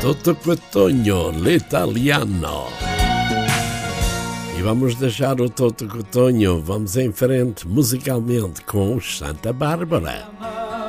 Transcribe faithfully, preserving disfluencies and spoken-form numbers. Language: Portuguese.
Toto Cotugno, l'italiano. E vamos deixar o Toto Cotugno, vamos em frente musicalmente com os Santa Bárbara.